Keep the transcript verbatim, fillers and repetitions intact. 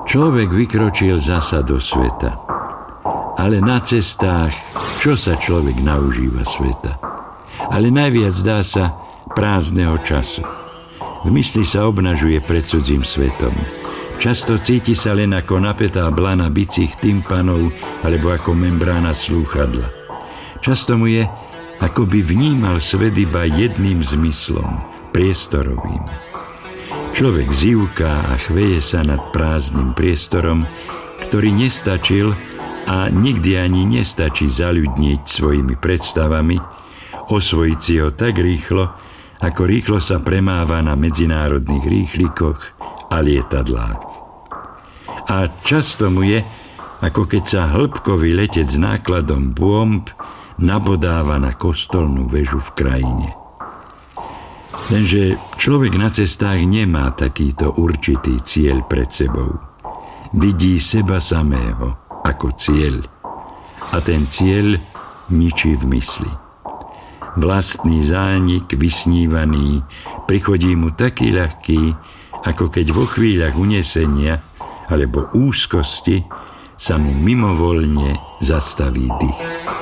Človek vykročil zasa do sveta. Ale na cestách, čo sa človek naužíva sveta? Ale najviac dá sa prázdneho času. V mysli sa obnažuje pred cudzím svetom. Často cíti sa len ako napätá blana bicích tympanov alebo ako membrána slúchadla. Často mu je, ako by vnímal svet iba jedným zmyslom, priestorovým. Človek zivká a chveje sa nad prázdnym priestorom, ktorý nestačil a nikdy ani nestačí zaľudniť svojimi predstavami, osvojiť si ho tak rýchlo, ako rýchlo sa premáva na medzinárodných rýchlikoch a lietadlách. A často mu je, ako keď sa hĺbkový letec s nákladom bomb nabodáva na kostolnú väžu v krajine. Lenže človek na cestách nemá takýto určitý cieľ pred sebou. Vidí seba samého ako cieľ. A ten cieľ ničí v mysli. Vlastný zánik, vysnívaný, prichodí mu taký ľahký, ako keď vo chvíľach unesenia alebo úzkosti sa mu mimovoľne zastaví dých.